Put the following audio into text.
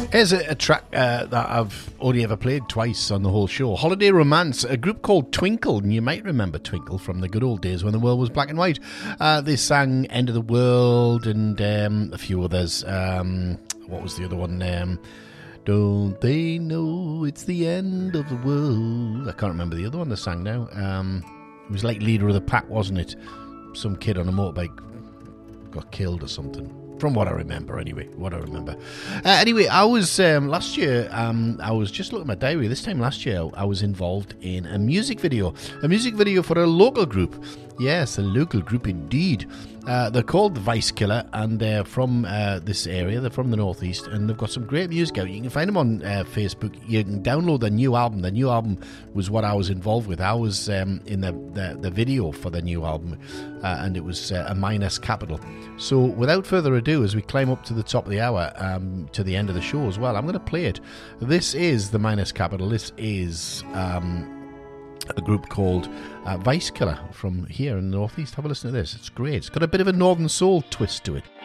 Here's a track that I've only ever played twice on the whole show. Holiday Romance, a group called Twinkle, and you might remember Twinkle from the good old days when the world was black and white. They sang End of the World and a few others. What was the other one? Don't they know it's the end of the world? I can't remember the other one they sang now. It was like Leader of the Pack, wasn't it? Some kid on a motorbike got killed or something. From what I remember, anyway. Anyway, I was, last year, I was just looking at my diary. This time last year, I was involved in a music video. A music video for a local group. Yes, a local group indeed. They're called The Vice Killer, and they're from this area. They're from the northeast, and they've got some great music out. You can find them on Facebook. You can download their new album. The new album was what I was involved with. I was in the video for the new album, and it was a minus capital. So without further ado, as we climb up to the top of the hour, to the end of the show as well, I'm going to play it. This is the minus capital. This is a group called Vice Killer from here in the northeast. Have a listen to this. It's great. It's got a bit of a northern soul twist to it.